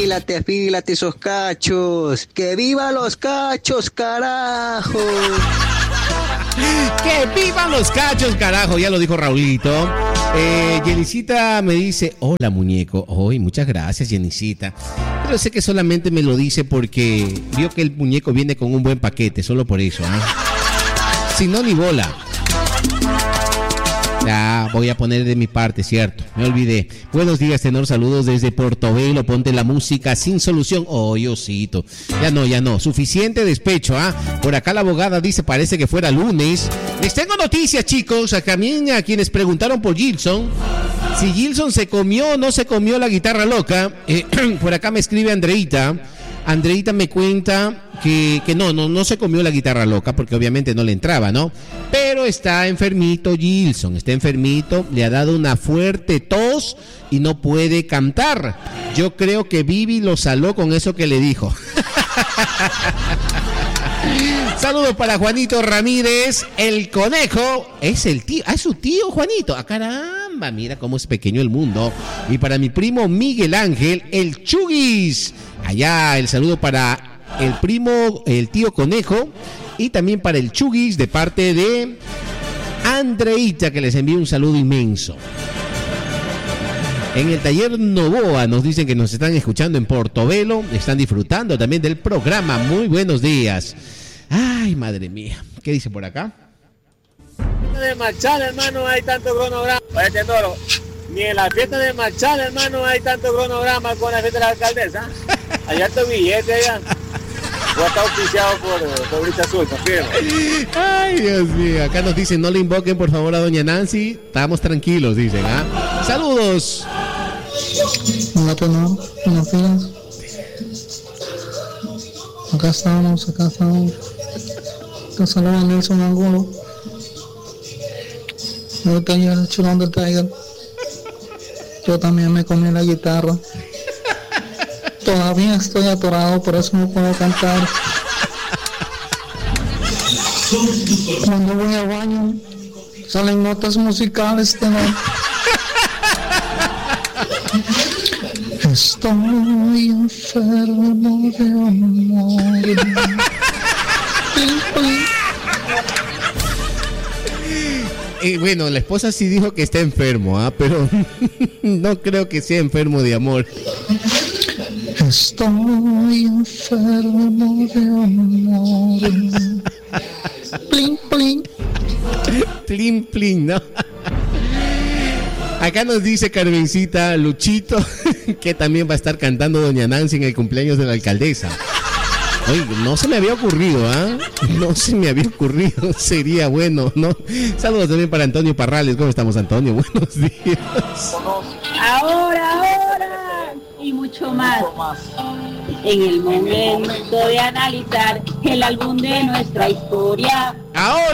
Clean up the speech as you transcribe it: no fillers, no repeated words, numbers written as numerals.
Afílate esos cachos. ¡Que viva los cachos, carajo! ¡Que vivan los cachos, carajo! Ya lo dijo Raulito. Jenicita me dice, hola muñeco. Hoy, muchas gracias, Jenicita. Pero sé que solamente me lo dice porque vio que el muñeco viene con un buen paquete, solo por eso, ¿eh? Si no, ni bola. Ya, voy a poner de mi parte, cierto. Me olvidé. Buenos días, tenor. Saludos desde Portobelo. Ponte la música sin solución. Oh, Diosito. Ya no. Suficiente despecho, ¿ah? Por acá la abogada dice, parece que fuera lunes. Les tengo noticias, chicos. También a quienes preguntaron por Gilson. Si Gilson se comió o no se comió la guitarra loca. Por acá me escribe Andreita. Andreita me cuenta que no se comió la guitarra loca porque obviamente no le entraba, ¿no? Pero está enfermito Gilson, está enfermito, le ha dado una fuerte tos y no puede cantar. Yo creo que Vivi lo saló con eso que le dijo. Saludos para Juanito Ramírez, el conejo. Es el tío, es su tío Juanito. Ah, caramba, mira cómo es pequeño el mundo. Y para mi primo Miguel Ángel, el Chugis. Allá el saludo para el primo, el tío conejo. Y también para el Chugis de parte de Andreita, que les envía un saludo inmenso. En el taller Novoa nos dicen que nos están escuchando en Portobelo, están disfrutando también del programa. Muy buenos días. Ay, madre mía. ¿Qué dice por acá? De Machal, hermano, hay tanto cronograma. Vaya toro. Ni en la fiesta de Machal, hermano, hay tanto cronograma con la fiesta de la alcaldesa. Allá está billete allá. O está auspiciado por Brisa Azul, confirmo. Ay, Dios mío. Acá nos dicen, no le invoquen por favor a doña Nancy. Estamos tranquilos, dicen, ¿ah? Saludos. Hola, tenor. Buenos días. Acá estamos. Te saluda Nelson Angulo. El taller, el chulón del taller. Yo también me comí la guitarra. Todavía estoy atorado, por eso no puedo cantar. Cuando voy al baño, salen notas musicales, tenor. Estoy enfermo de amor. Y bueno, la esposa sí dijo que está enfermo, pero no creo que sea enfermo de amor. Estoy enfermo de amor. Pling, pling. Pling, pling, ¿no? Acá nos dice Carmencita Luchito que también va a estar cantando doña Nancy en el cumpleaños de la alcaldesa. Oye, no se me había ocurrido, ¿ah? No se me había ocurrido. Sería bueno, ¿no? Saludos también para Antonio Parrales. ¿Cómo estamos, Antonio? Buenos días. Ahora y mucho más. En el momento de analizar el álbum de nuestra historia. Ahora.